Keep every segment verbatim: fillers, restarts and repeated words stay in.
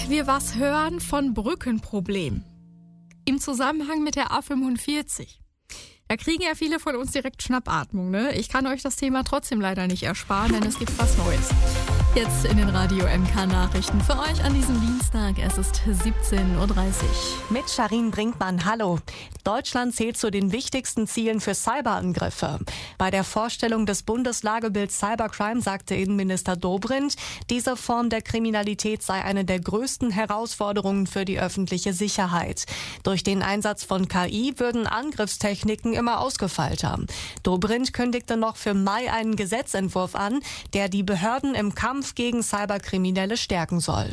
wir was hören von Brückenproblemen. Im Zusammenhang mit der A fünfundvierzig. Da kriegen ja viele von uns direkt Schnappatmung, ne? Ich kann euch das Thema trotzdem leider nicht ersparen, denn es gibt was Neues. Jetzt in den Radio M K Nachrichten für euch an diesem Dienstag. Es ist siebzehn Uhr dreißig. Mit Sharin Brinkmann, hallo. Deutschland zählt zu den wichtigsten Zielen für Cyberangriffe. Bei der Vorstellung des Bundeslagebilds Cybercrime sagte Innenminister Dobrindt, diese Form der Kriminalität sei eine der größten Herausforderungen für die öffentliche Sicherheit. Durch den Einsatz von K I würden Angriffstechniken immer ausgefeilter. Dobrindt kündigte noch für Mai einen Gesetzentwurf an, der die Behörden im Kampf gegen Cyberkriminelle stärken soll.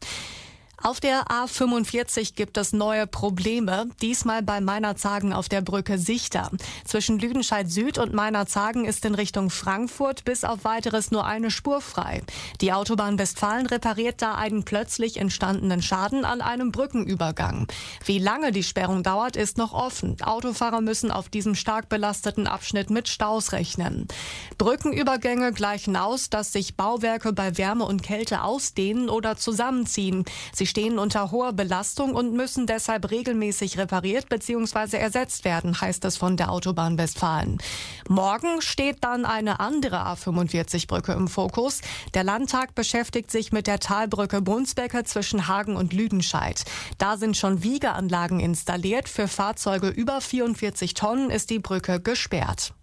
Auf der A fünfundvierzig gibt es neue Probleme, diesmal bei Meinerzhagen auf der Brücke Sichter. Zwischen Lüdenscheid Süd und Meinerzhagen ist in Richtung Frankfurt bis auf Weiteres nur eine Spur frei. Die Autobahn Westfalen repariert da einen plötzlich entstandenen Schaden an einem Brückenübergang. Wie lange die Sperrung dauert, ist noch offen. Autofahrer müssen auf diesem stark belasteten Abschnitt mit Staus rechnen. Brückenübergänge gleichen aus, dass sich Bauwerke bei Wärme und Kälte ausdehnen oder zusammenziehen. Sie stehen unter hoher Belastung und müssen deshalb regelmäßig repariert bzw. ersetzt werden, heißt es von der Autobahn Westfalen. Morgen steht dann eine andere A fünfundvierzig-Brücke im Fokus. Der Landtag beschäftigt sich mit der Talbrücke Brunsbecke zwischen Hagen und Lüdenscheid. Da sind schon Wiegeanlagen installiert. Für Fahrzeuge über vierundvierzig Tonnen ist die Brücke gesperrt.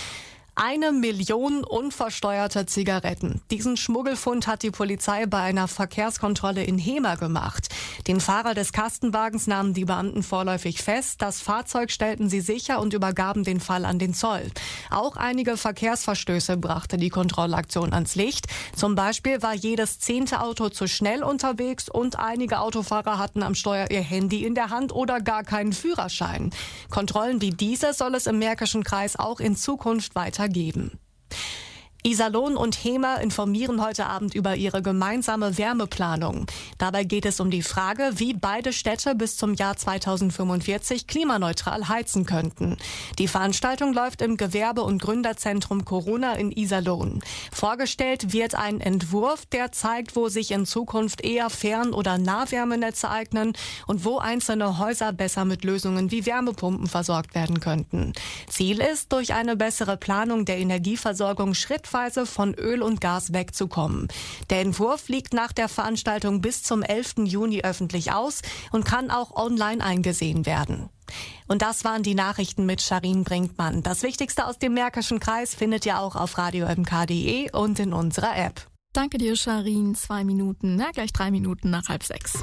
Eine Million unversteuerte Zigaretten. Diesen Schmuggelfund hat die Polizei bei einer Verkehrskontrolle in Hemer gemacht. Den Fahrer des Kastenwagens nahmen die Beamten vorläufig fest. Das Fahrzeug stellten sie sicher und übergaben den Fall an den Zoll. Auch einige Verkehrsverstöße brachte die Kontrollaktion ans Licht. Zum Beispiel war jedes zehnte Auto zu schnell unterwegs und einige Autofahrer hatten am Steuer ihr Handy in der Hand oder gar keinen Führerschein. Kontrollen wie diese soll es im Märkischen Kreis auch in Zukunft weiter geben. Iserlohn und Hemer informieren heute Abend über ihre gemeinsame Wärmeplanung. Dabei geht es um die Frage, wie beide Städte bis zum Jahr zweitausendfünfundvierzig klimaneutral heizen könnten. Die Veranstaltung läuft im Gewerbe- und Gründerzentrum Corona in Iserlohn. Vorgestellt wird ein Entwurf, der zeigt, wo sich in Zukunft eher Fern- oder Nahwärmenetze eignen und wo einzelne Häuser besser mit Lösungen wie Wärmepumpen versorgt werden könnten. Ziel ist, durch eine bessere Planung der Energieversorgung Schritt von Öl und Gas wegzukommen. Der Entwurf liegt nach der Veranstaltung bis zum elften Juni öffentlich aus und kann auch online eingesehen werden. Und das waren die Nachrichten mit Sharin Brinkmann. Das Wichtigste aus dem Märkischen Kreis findet ihr auch auf radio m k punkt d e und in unserer App. Danke dir, Sharin. Zwei Minuten, na gleich drei Minuten nach halb sechs.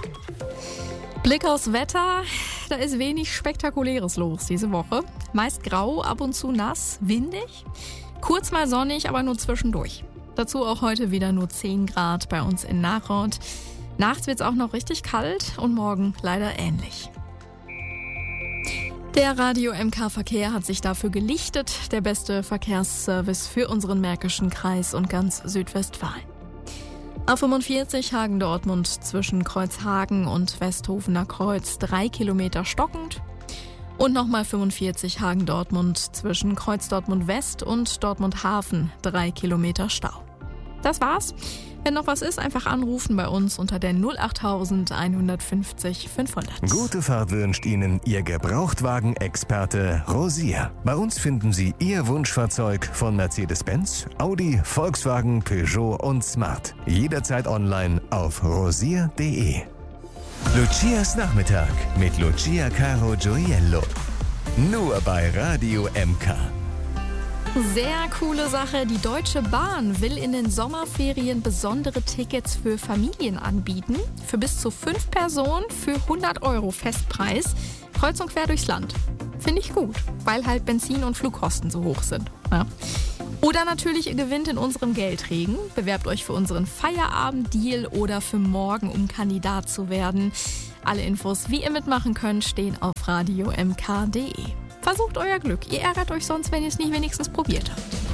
Blick aufs Wetter, da ist wenig Spektakuläres los diese Woche. Meist grau, ab und zu nass, windig. Kurz mal sonnig, aber nur zwischendurch. Dazu auch heute wieder nur zehn Grad bei uns in Nachrod. Nachts wird's auch noch richtig kalt und morgen leider ähnlich. Der Radio M K Verkehr hat sich dafür gelichtet. Der beste Verkehrsservice für unseren Märkischen Kreis und ganz Südwestfalen. A fünfundvierzig Hagen-Dortmund zwischen Kreuzhagen und Westhofener Kreuz drei Kilometer stockend. Und nochmal fünfundvierzig Hagen-Dortmund zwischen Kreuz Dortmund West und Dortmund Hafen, drei Kilometer Stau. Das war's. Wenn noch was ist, einfach anrufen bei uns unter der null acht eins fünf null fünfhundert. Gute Fahrt wünscht Ihnen Ihr Gebrauchtwagen-Experte Rosier. Bei uns finden Sie Ihr Wunschfahrzeug von Mercedes-Benz, Audi, Volkswagen, Peugeot und Smart. Jederzeit online auf rosier punkt de. Lucias Nachmittag mit Lucia Caro Gioiello. Nur bei Radio M K. Sehr coole Sache. Die Deutsche Bahn will in den Sommerferien besondere Tickets für Familien anbieten. Für bis zu fünf Personen für hundert Euro Festpreis. Kreuz und quer durchs Land. Finde ich gut, weil halt Benzin- und Flugkosten so hoch sind. Ja. Oder natürlich, ihr gewinnt in unserem Geldregen. Bewerbt euch für unseren Feierabend-Deal oder für morgen, um Kandidat zu werden. Alle Infos, wie ihr mitmachen könnt, stehen auf radio m k punkt d e. Versucht euer Glück. Ihr ärgert euch sonst, wenn ihr es nicht wenigstens probiert habt.